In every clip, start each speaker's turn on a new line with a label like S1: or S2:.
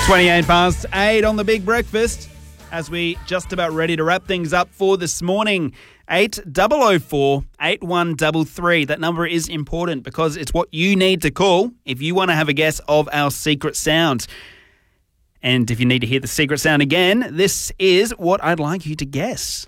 S1: 28 past 8 on the Big Breakfast as we just about ready to wrap things up for this morning. 8004 8133. That number is important because it's what you need to call if you want to have a guess of our secret sound. And if you need to hear the secret sound again, this is what I'd like you to guess.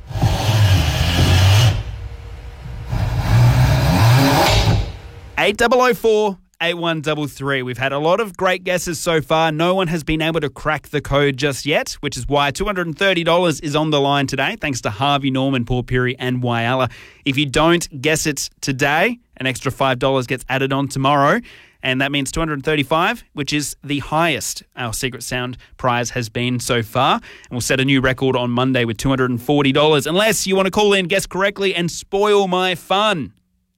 S1: 8004 8133. We've had a lot of great guesses so far. No one has been able to crack the code just yet, which is why $230 is on the line today, thanks to Harvey Norman, Port Pirie and Whyalla. If you don't guess it today, an extra $5 gets added on tomorrow, and that means $235, which is the highest our Secret Sound prize has been so far. And we'll set a new record on Monday with $240, unless you want to call in, guess correctly, and spoil my fun,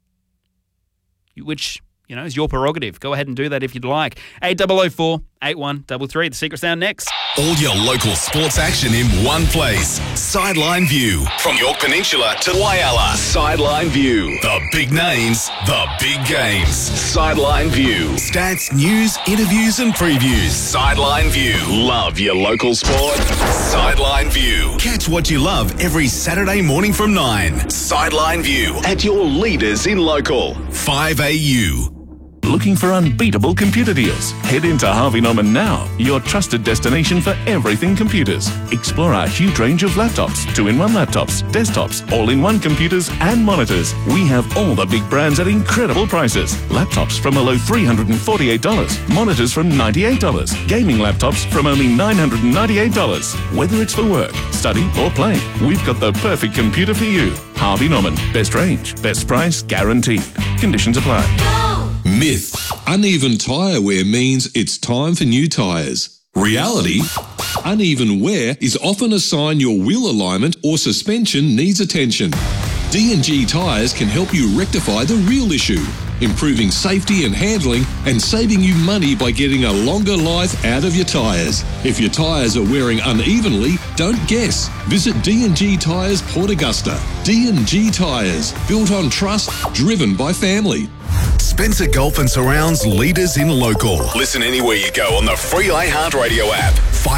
S1: which, you know, is your prerogative. Go ahead and do that if you'd like. 8004 8133. The Secret Sound next.
S2: All your local sports action in one place. Sideline View. From York Peninsula to Whyalla. Sideline View. The big names, the big games. Sideline View. Stats, news, interviews and previews. Sideline View. Love your local sport. Sideline View. Catch what you love every Saturday morning from 9. Sideline View. At your leaders in local. 5AU.
S3: Looking for unbeatable computer deals? Head into Harvey Norman now, your trusted destination for everything computers. Explore our huge range of laptops, 2-in-1 laptops, desktops, all-in-one computers and monitors. We have all the big brands at incredible prices. Laptops from a low $348, monitors from $98, gaming laptops from only $998. Whether it's for work, study or play, we've got the perfect computer for you. Harvey Norman, best range, best price guaranteed. Conditions apply.
S4: Myth. Uneven tyre wear means it's time for new tyres. Reality. Uneven wear is often a sign your wheel alignment or suspension needs attention. D&G tyres can help you rectify the real issue, improving safety and handling and saving you money by getting a longer life out of your tyres. If your tyres are wearing unevenly, don't guess. Visit D&G Tyres Port Augusta. D&G Tyres, built on trust, driven by family.
S2: Spencer Gulf and Surround's leaders in local. Listen anywhere you go on the free iHeartRadio app.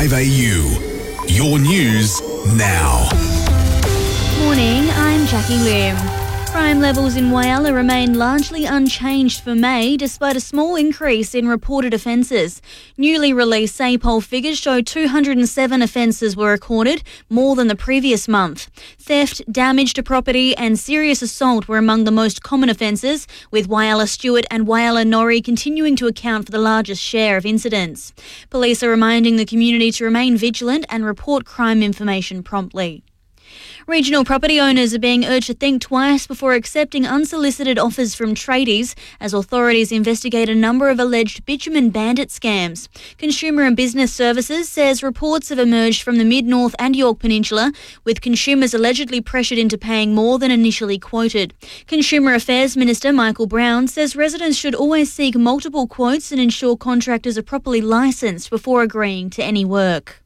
S2: 5AU. Your news now.
S5: Morning, I'm Jackie Lim. Crime levels in Whyalla remain largely unchanged for May, despite a small increase in reported offences. Newly released SAPOL figures show 207 offences were recorded, more than the previous month. Theft, damage to property and serious assault were among the most common offences, with Whyalla Stewart and Whyalla Norrie continuing to account for the largest share of incidents. Police are reminding the community to remain vigilant and report crime information promptly. Regional property owners are being urged to think twice before accepting unsolicited offers from tradies as authorities investigate a number of alleged bitumen bandit scams. Consumer and Business Services says reports have emerged from the Mid-North and York Peninsula, with consumers allegedly pressured into paying more than initially quoted. Consumer Affairs Minister Michael Brown says residents should always seek multiple quotes and ensure contractors are properly licensed before agreeing to any work.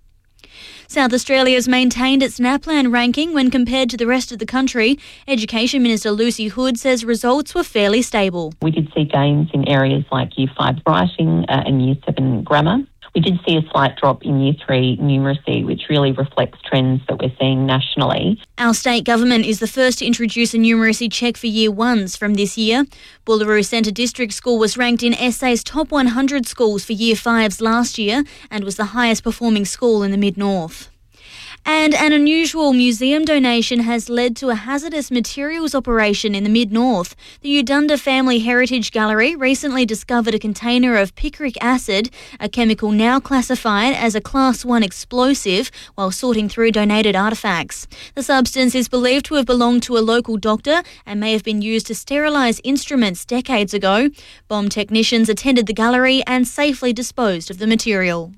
S5: South Australia has maintained its NAPLAN ranking when compared to the rest of the country. Education Minister Lucy Hood says results were fairly stable.
S6: We did see gains in areas like Year 5 writing and Year 7 grammar. We did see a slight drop in Year 3 numeracy, which really reflects trends that we're seeing nationally.
S5: Our state government is the first to introduce a numeracy check for Year 1s from this year. Boolaroo Centre District School was ranked in SA's top 100 schools for Year 5s last year and was the highest performing school in the Mid-North. And an unusual museum donation has led to a hazardous materials operation in the Mid-North. The Udunda Family Heritage Gallery recently discovered a container of picric acid, a chemical now classified as a Class 1 explosive, while sorting through donated artefacts. The substance is believed to have belonged to a local doctor and may have been used to sterilise instruments decades ago. Bomb technicians attended the gallery and safely disposed of the material.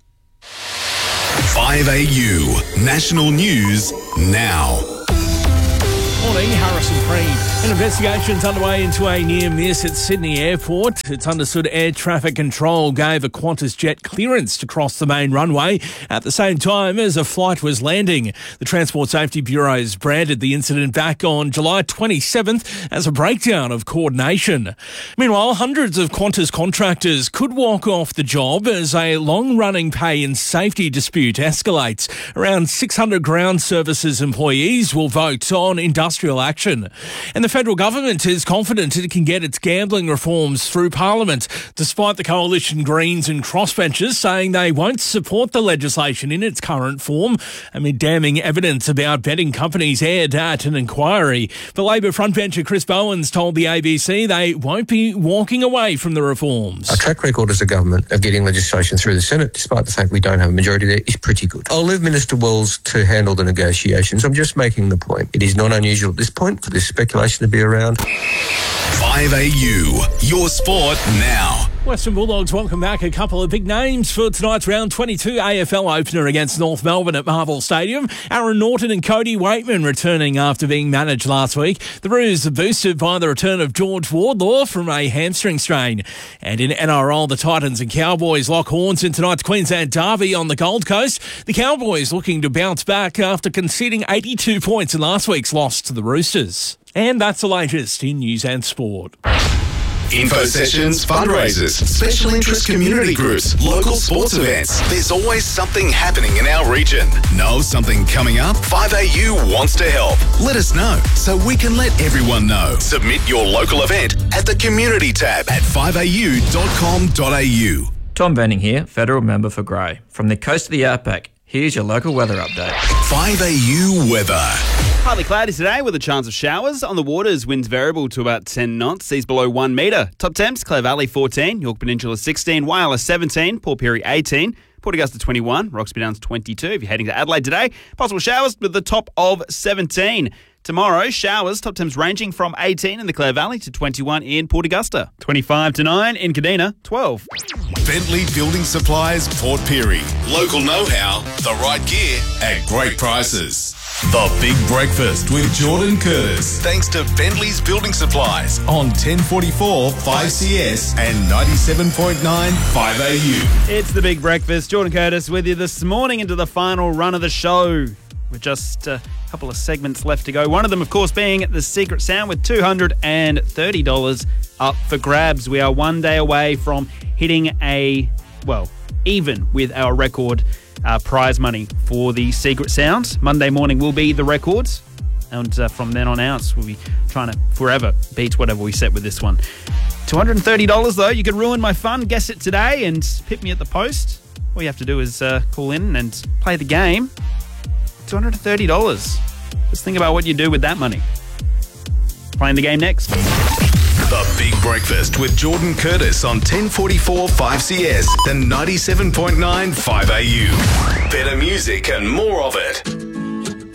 S2: 5AU. National news now.
S7: Morning, Harrison Creed. An investigation's underway into a near miss at Sydney Airport. It's understood air traffic control gave a Qantas jet clearance to cross the main runway at the same time as a flight was landing. The Transport Safety Bureau has branded the incident back on July 27th as a breakdown of coordination. Meanwhile, hundreds of Qantas contractors could walk off the job as a long-running pay and safety dispute escalates. Around 600 ground services employees will vote on industrial action. And the federal government is confident it can get its gambling reforms through Parliament, despite the Coalition Greens and crossbenchers saying they won't support the legislation in its current form amid damning evidence about betting companies aired at an inquiry. But Labor frontbencher Chris Bowens told the ABC they won't be walking away from the reforms.
S8: Our track record as a government of getting legislation through the Senate, despite the fact we don't have a majority there, is pretty good. I'll leave Minister Wells to handle the negotiations. I'm just making the point. It is not unusual at this point for this speculation to be around.
S2: 5AU, your sport now.
S7: Western Bulldogs welcome back a couple of big names for tonight's round 22 AFL opener against North Melbourne at Marvel Stadium. Aaron Norton and Cody Waitman returning after being managed last week. The Roos are boosted by the return of George Wardlaw from a hamstring strain. And in NRL, the Titans and Cowboys lock horns in tonight's Queensland derby on the Gold Coast. The Cowboys looking to bounce back after conceding 82 points in last week's loss to the Roosters. And that's the latest in news and sport.
S2: Info sessions, fundraisers, special interest community groups, local sports events. There's always something happening in our region. Know something coming up? 5AU wants to help. Let us know so we can let everyone know. Submit your local event at the community tab at 5au.com.au.
S9: Tom Benning here, Federal Member for Grey. From the coast of the Outback, here's your local weather update.
S2: 5AU weather.
S1: Partly cloudy today with a chance of showers. On the waters, winds variable to about 10 knots. Seas below 1 metre. Top temps, Clare Valley 14, York Peninsula 16, Whyalla 17, Port Pirie 18, Port Augusta 21, Roxby Downs 22. If you're heading to Adelaide today, possible showers with the top of 17. Tomorrow, showers, top temps ranging from 18 in the Clare Valley to 21 in Port Augusta. 25 to 9 in Kadina, 12.
S2: Bentley Building Supplies, Port Pirie. Local know-how, the right gear at great prices. The Big Breakfast with Jordan Curtis. Thanks to Bentley's Building Supplies on 1044 5CS and 97.9 5AU.
S1: It's the Big Breakfast. Jordan Curtis with you this morning into the final run of the show. With just a couple of segments left to go. One of them, of course, being the Secret Sound with $230 up for grabs. We are one day away from hitting even with our record prize money for the Secret Sound. Monday morning will be the records. And from then on out, we'll be trying to forever beat whatever we set with this one. $230 though. You could ruin my fun. Guess it today and hit me at the post. All you have to do is call in and play the game. $230. Just think about what you do with that money. Playing the game next.
S2: The Big Breakfast with Jordan Curtis on 1044 5CS and 97.9 5AU. Better music and more of it.